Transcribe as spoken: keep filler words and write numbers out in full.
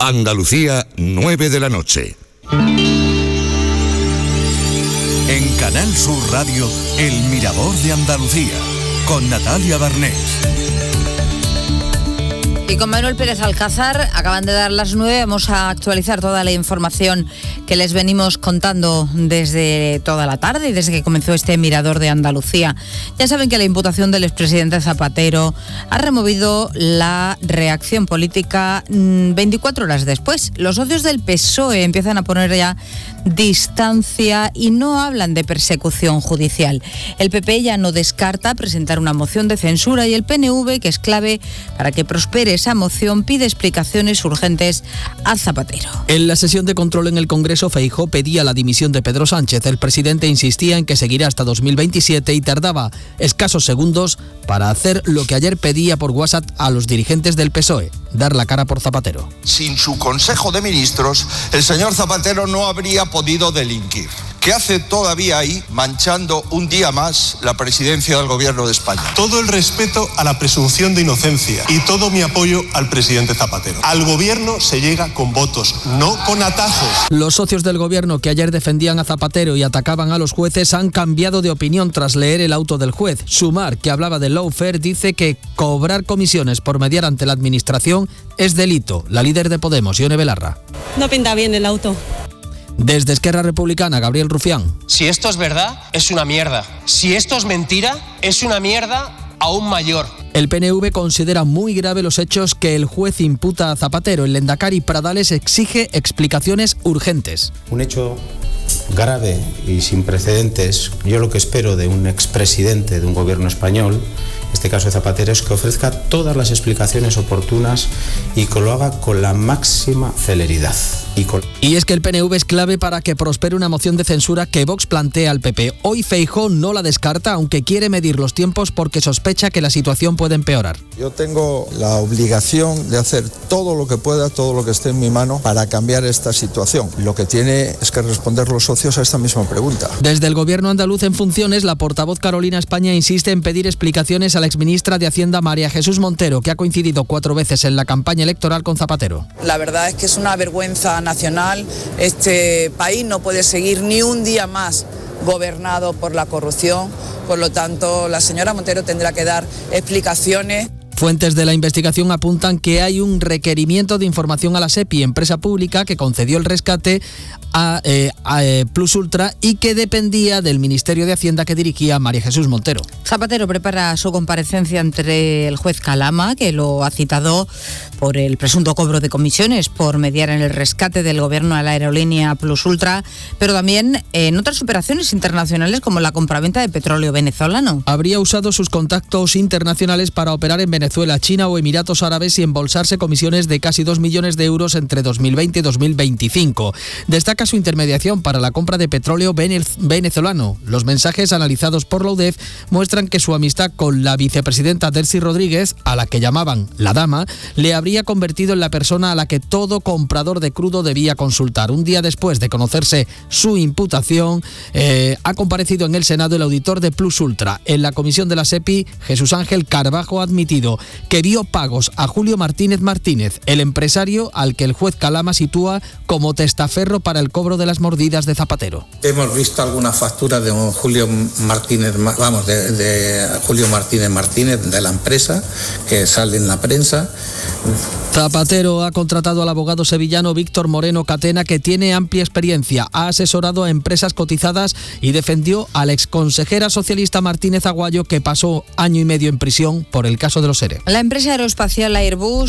Andalucía, nueve de la noche. En Canal Sur Radio, El Mirador de Andalucía, con Natalia Barnés. Y con Manuel Pérez Alcázar, acaban de dar las nueve, vamos a actualizar toda la información que les venimos contando desde toda la tarde y desde que comenzó este Mirador de Andalucía. Ya saben que la imputación del expresidente Zapatero ha removido la reacción política veinticuatro horas después. Los socios del P S O E empiezan a poner ya distancia y no hablan de persecución judicial. El P P ya no descarta presentar una moción de censura y el P N V, que es clave para que prospere esa moción, pide explicaciones urgentes a Zapatero. En la sesión de control en el Congreso, Feijóo pedía la dimisión de Pedro Sánchez. El presidente insistía en que seguirá hasta dos mil veintisiete y tardaba escasos segundos para hacer lo que ayer pedía por WhatsApp a los dirigentes del P S O E, dar la cara por Zapatero. Sin su Consejo de Ministros, el señor Zapatero no habría podido delinquir. ¿Qué hace todavía ahí, manchando un día más la presidencia del Gobierno de España? Todo el respeto a la presunción de inocencia y todo mi apoyo al presidente Zapatero. Al Gobierno se llega con votos, no con atajos. Los socios del Gobierno que ayer defendían a Zapatero y atacaban a los jueces han cambiado de opinión tras leer el auto del juez. Sumar, que hablaba de lawfare, dice que cobrar comisiones por mediar ante la Administración es delito. La líder de Podemos, Ione Belarra. No pinta bien el auto. Desde Esquerra Republicana, Gabriel Rufián. Si esto es verdad, es una mierda. Si esto es mentira, es una mierda aún mayor. El P N V considera muy grave los hechos que el juez imputa a Zapatero. El lehendakari Pradales exige explicaciones urgentes. Un hecho grave y sin precedentes. Yo lo que espero de un expresidente de un gobierno español, en este caso de Zapatero, es que ofrezca todas las explicaciones oportunas y que lo haga con la máxima celeridad. Y, con... y es que el P N V es clave para que prospere una moción de censura que Vox plantea al P P. Hoy Feijóo no la descarta, aunque quiere medir los tiempos porque sospecha que la situación puede empeorar. Yo tengo la obligación de hacer todo lo que pueda, todo lo que esté en mi mano para cambiar esta situación. Lo que tiene es que responder los socios a esta misma pregunta. Desde el Gobierno andaluz en funciones, la portavoz Carolina España insiste en pedir explicaciones a la exministra de Hacienda María Jesús Montero, que ha coincidido cuatro veces en la campaña electoral con Zapatero. La verdad es que es una vergüenza nacional. Este país no puede seguir ni un día más gobernado por la corrupción. Por lo tanto, la señora Montero tendrá que dar explicaciones. Fuentes de la investigación apuntan que hay un requerimiento de información a la SEPI, empresa pública que concedió el rescate a, eh, a eh, Plus Ultra y que dependía del Ministerio de Hacienda que dirigía María Jesús Montero. Zapatero prepara su comparecencia ante el juez Calama, que lo ha citado por el presunto cobro de comisiones por mediar en el rescate del gobierno a la aerolínea Plus Ultra, pero también en otras operaciones internacionales como la compraventa de petróleo venezolano. Habría usado sus contactos internacionales para operar en Venezuela, China o Emiratos Árabes y embolsarse comisiones de casi dos millones de euros entre dos mil veinte y dos mil veinticinco. Destaca su intermediación para la compra de petróleo venezolano. Los mensajes analizados por la U D E F muestran que su amistad con la vicepresidenta Delcy Rodríguez, a la que llamaban la dama, le habría convertido en la persona a la que todo comprador de crudo debía consultar. Un día después de conocerse su imputación, eh, ha comparecido en el Senado el auditor de Plus Ultra. En la comisión de la SEPI, Jesús Ángel Carbajo ha admitido que dio pagos a Julio Martínez Martínez, el empresario al que el juez Calama sitúa como testaferro para el cobro de las mordidas de Zapatero. Hemos visto alguna factura de un Julio Martínez, vamos, de, de Julio Martínez Martínez de la empresa que sale en la prensa. Zapatero ha contratado al abogado sevillano Víctor Moreno Catena, que tiene amplia experiencia, ha asesorado a empresas cotizadas y defendió a la exconsejera socialista Martínez Aguayo, que pasó año y medio en prisión por el caso de los ERE. La empresa aeroespacial Airbus